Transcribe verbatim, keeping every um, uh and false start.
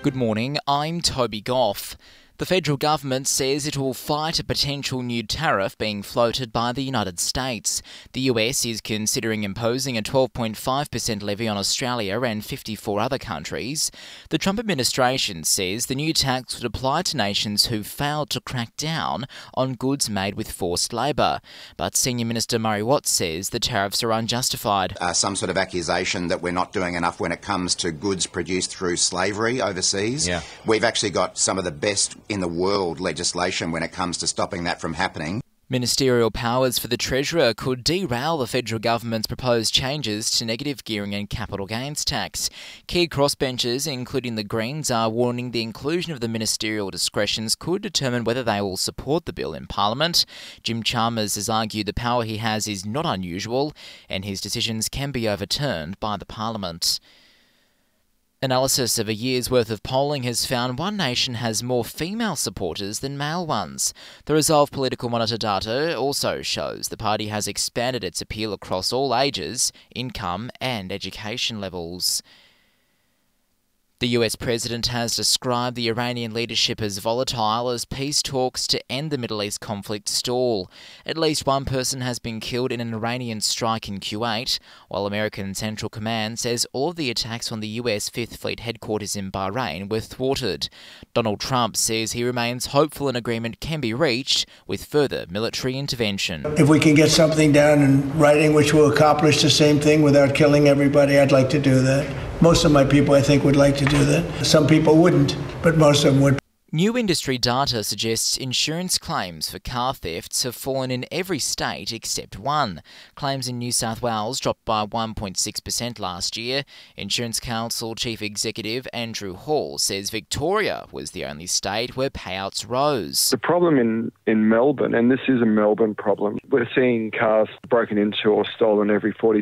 Good morning, I'm Toby Goff. The federal government says it will fight a potential new tariff being floated by the United States. The U S is considering imposing a twelve point five percent levy on Australia and fifty-four other countries. The Trump administration says the new tax would apply to nations who failed to crack down on goods made with forced labour. But Senior Minister Murray Watt says the tariffs are unjustified. Uh, some sort of accusation that we're not doing enough when it comes to goods produced through slavery overseas. Yeah. We've actually got some of the best in the world legislation when it comes to stopping that from happening. Ministerial powers for the Treasurer could derail the federal government's proposed changes to negative gearing and capital gains tax. Key crossbenchers, including the Greens, are warning the inclusion of the ministerial discretions could determine whether they will support the bill in Parliament. Jim Chalmers has argued the power he has is not unusual and his decisions can be overturned by the Parliament. Analysis of a year's worth of polling has found One Nation has more female supporters than male ones. The Resolve Political Monitor data also shows the party has expanded its appeal across all ages, income and education levels. The U S president has described the Iranian leadership as volatile as peace talks to end the Middle East conflict stall. At least one person has been killed in an Iranian strike in Kuwait, while American Central Command says all of the attacks on the U S Fifth Fleet headquarters in Bahrain were thwarted. Donald Trump says he remains hopeful an agreement can be reached with further military intervention. If we can get something down in writing which will accomplish the same thing without killing everybody, I'd like to do that. Most of my people, I think, would like to do that. Some people wouldn't, but most of them would. New industry data suggests insurance claims for car thefts have fallen in every state except one. Claims in New South Wales dropped by one point six percent last year. Insurance Council Chief Executive Andrew Hall says Victoria was the only state where payouts rose. The problem in, in Melbourne, and this is a Melbourne problem, we're seeing cars broken into or stolen every forty